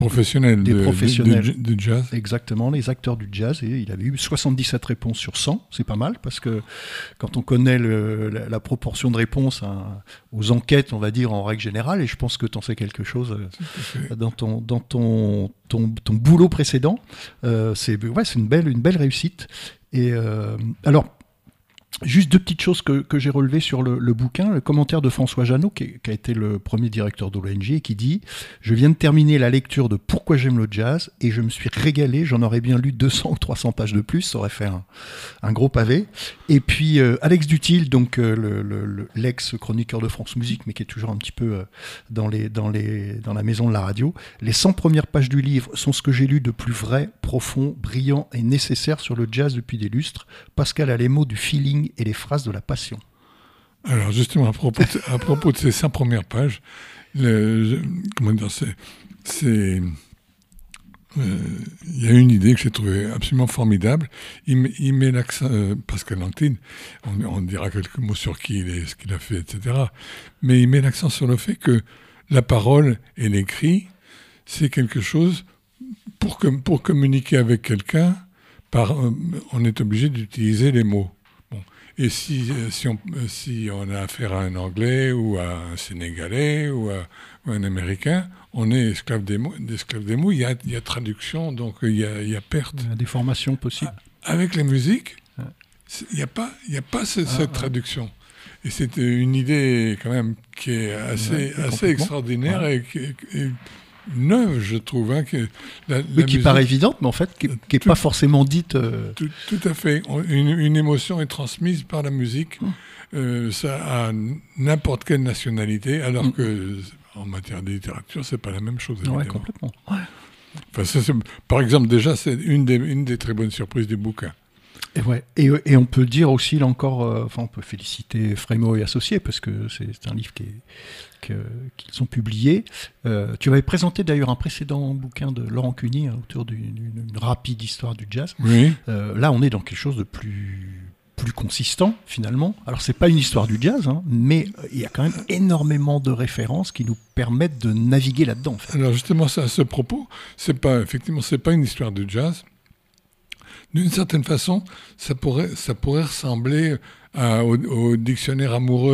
professionnels des professionnels de jazz. Exactement, les acteurs du jazz. Et il avait eu 77 réponses sur 100. C'est pas mal parce que quand on connaît la proportion de réponses aux enquêtes, on va dire en règle générale, et je pense que tu en sais quelque chose dans ton boulot précédent, c'est une belle réussite. Et alors, juste deux petites choses que j'ai relevées sur le bouquin. Le commentaire de François Janot, qui a été le premier directeur de l'ONG, qui dit « Je viens de terminer la lecture de Pourquoi j'aime le jazz et je me suis régalé, j'en aurais bien lu 200 ou 300 pages de plus, ça aurait fait un gros pavé. » Et puis Alex Dutil, donc l'ex-chroniqueur de France Musique, mais qui est toujours un petit peu dans la maison de la radio. « Les 100 premières pages du livre sont ce que j'ai lu de plus vrai, profond, brillant et nécessaire sur le jazz depuis des lustres. Pascal a les mots du feeling et les phrases de la passion. » Alors justement, à propos de ces 100 premières pages, comment dire, il y a une idée que j'ai trouvée absolument formidable. Il met l'accent, Pascal Lantine, on dira quelques mots sur qui il est, ce qu'il a fait, etc. Mais il met l'accent sur le fait que la parole et l'écrit, c'est quelque chose, pour communiquer avec quelqu'un, on est obligé d'utiliser les mots. Et si on a affaire à un Anglais ou à un Sénégalais ou à un Américain, on est esclave des mots. Il y a traduction, donc il y a perte. Il y a des formations possibles. Avec la musique, il n'y a pas cette traduction. Et c'est une idée quand même qui est assez extraordinaire et neuve, je trouve. Qui musique, paraît évidente, mais en fait, qui n'est pas forcément dite. Tout à fait. Une émotion est transmise par la musique. Ça a n'importe quelle nationalité, alors que en matière de littérature, c'est pas la même chose. Ouais, complètement. Ouais. Enfin, par exemple, déjà, c'est une des très bonnes surprises du bouquin. Et on peut dire aussi, là encore, on peut féliciter Frémaux et Associés, parce que c'est un livre qu'ils ont publié. Tu avais présenté d'ailleurs un précédent bouquin de Laurent Cuny autour d'une rapide histoire du jazz. Oui. Là, on est dans quelque chose de plus consistant, finalement. Alors, c'est pas une histoire du jazz, mais il y a quand même énormément de références qui nous permettent de naviguer là-dedans. En fait. Alors, justement, à ce propos, c'est pas une histoire du jazz. D'une certaine façon, ça pourrait ressembler au dictionnaire amoureux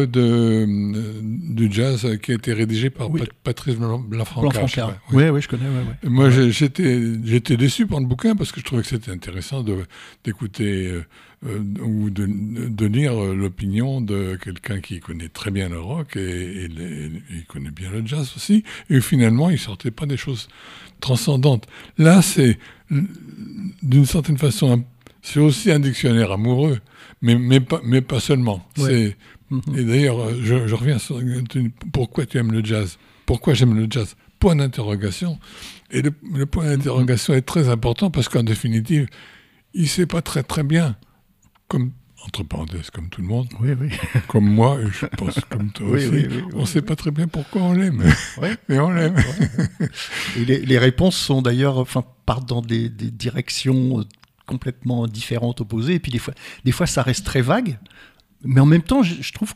du jazz qui a été rédigé par Patrice Blanc-Francaire. Oui, je connais. Ouais. Moi, j'étais déçu par le bouquin parce que je trouvais que c'était intéressant d'écouter ou de lire l'opinion de quelqu'un qui connaît très bien le rock et il connaît bien le jazz aussi. Et finalement, il sortait pas des choses transcendantes. Là, c'est d'une certaine façon, c'est aussi un dictionnaire amoureux, mais pas seulement. Ouais. Et d'ailleurs, je reviens sur pourquoi tu aimes le jazz. Pourquoi j'aime le jazz ? Point d'interrogation. Et le point d'interrogation est très important parce qu'en définitive, il ne sait pas très très bien, comme entre parenthèses, comme tout le monde, comme moi, et je pense comme toi aussi, on ne sait pas très bien pourquoi on l'aime, mais on l'aime. Et les réponses sont d'ailleurs, partent dans des directions complètement différentes, opposées, et puis des fois ça reste très vague, mais en même temps, je trouve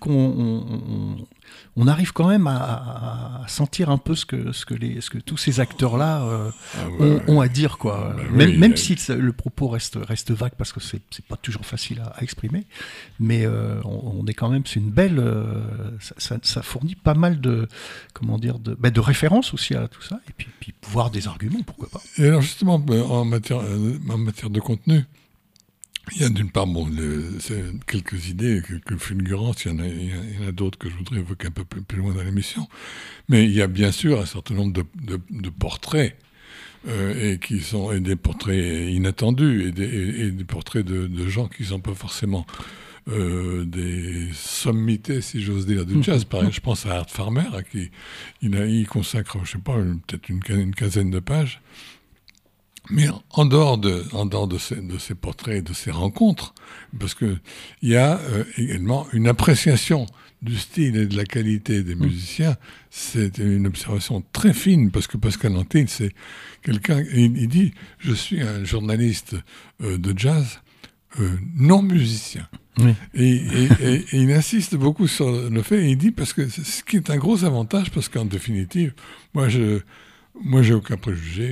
qu'on arrive quand même à sentir un peu ce que tous ces acteurs-là ont à dire, quoi. Même si le propos reste vague, parce que c'est pas toujours facile à exprimer, mais on est quand même, c'est une belle, ça fournit pas mal de références aussi à tout ça, et puis voir des arguments, pourquoi pas. Et alors justement, en matière de contenu, il y a d'une part quelques idées, quelques fulgurances, il y en a d'autres que je voudrais évoquer un peu plus loin dans l'émission, mais il y a bien sûr un certain nombre de portraits, et des portraits inattendus, et des portraits de gens qui ne sont pas forcément des sommités, si j'ose dire, du jazz. Par exemple, je pense à Art Farmer, à qui il consacre, je ne sais pas, peut-être une quinzaine de pages. Mais en dehors de ces portraits et de ces rencontres, parce qu'il y a également une appréciation du style et de la qualité des musiciens, c'est une observation très fine, parce que Pascal Lantine, c'est quelqu'un, il dit « Je suis un journaliste de jazz non musicien ». Oui. Et il insiste beaucoup sur le fait, et il dit, parce que ce qui est un gros avantage, parce qu'en définitive, moi Moi, j'ai aucun préjugé.